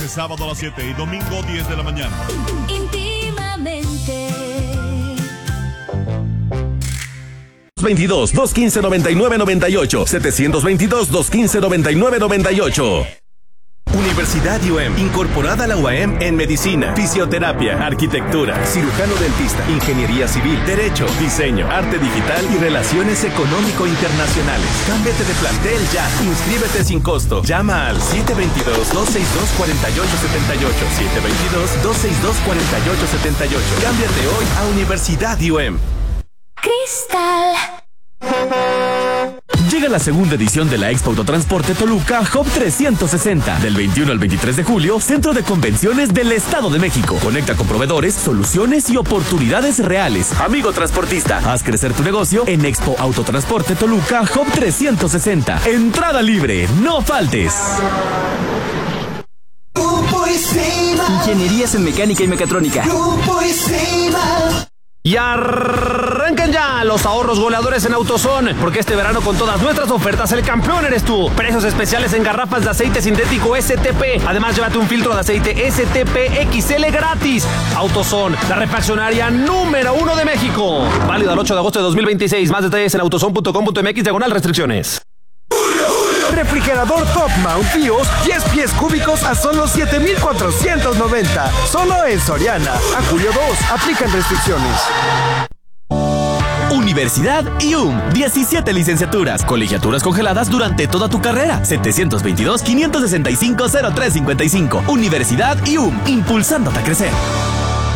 de sábado a las 7 y domingo 10 de la mañana. Íntimamente. 722-215-9998. 722-215-9998. Universidad UM, incorporada a la UAM en medicina, fisioterapia, arquitectura, cirujano dentista, ingeniería civil, derecho, diseño, arte digital y relaciones económico-internacionales. Cámbiate de plantel ya. Inscríbete sin costo. Llama al 722-262-4878. 722-262-4878. Cámbiate hoy a Universidad UM. Cristal. Llega la segunda edición de la Expo Autotransporte Toluca Hub 360. Del 21 al 23 de julio, Centro de Convenciones del Estado de México. Conecta con proveedores, soluciones y oportunidades reales. Amigo transportista, haz crecer tu negocio en Expo Autotransporte Toluca Hub 360. Entrada libre, no faltes. Ingenierías en mecánica y mecatrónica. Y arrancan ya los ahorros goleadores en AutoZone, porque este verano con todas nuestras ofertas el campeón eres tú. Precios especiales en garrafas de aceite sintético STP. Además, llévate un filtro de aceite STP XL gratis. AutoZone, la refaccionaria número 1 de México. Válido al 8 de agosto de 2026. Más detalles en autozone.com.mx/restricciones. Refrigerador Top Mount BIOS 10 pies cúbicos a solo 7,490. Solo en Soriana. A julio 2. Aplican restricciones. Universidad IUM, 17 licenciaturas, colegiaturas congeladas durante toda tu carrera. 722-565-0355. Universidad IUM, impulsándote a crecer.